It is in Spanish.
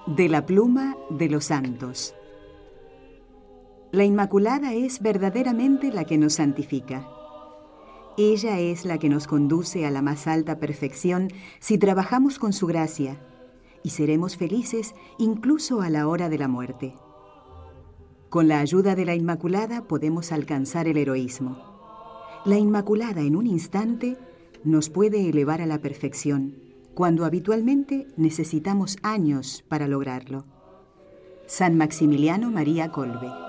De la pluma de los santos. La Inmaculada es verdaderamente la que nos santifica. Ella es la que nos conduce a la más alta perfección si trabajamos con su gracia, y seremos felices incluso a la hora de la muerte. Con la ayuda de la Inmaculada podemos alcanzar el heroísmo. La Inmaculada en un instante nos puede elevar a la perfección, cuando habitualmente necesitamos años para lograrlo. San Maximiliano María Kolbe.